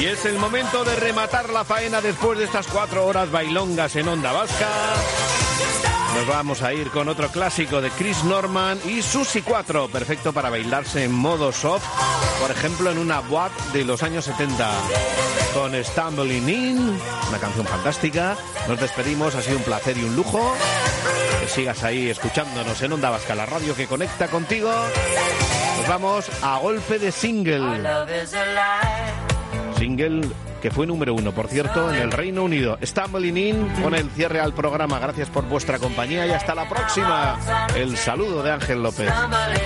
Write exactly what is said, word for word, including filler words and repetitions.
es el momento de rematar la faena después de estas cuatro horas bailongas en Onda Vasca. Nos vamos a ir con otro clásico de Chris Norman y Susi cuatro, perfecto para bailarse en modo soft, por ejemplo en una boîte de los años setenta. Con Stumbling In, una canción fantástica. Nos despedimos, ha sido un placer y un lujo. Que sigas ahí escuchándonos en Onda Vasca, la radio que conecta contigo. Nos vamos a golpe de single. Single que fue número uno, por cierto, en el Reino Unido. Stumbling In pone el cierre al programa. Gracias por vuestra compañía y hasta la próxima. El saludo de Ángel López.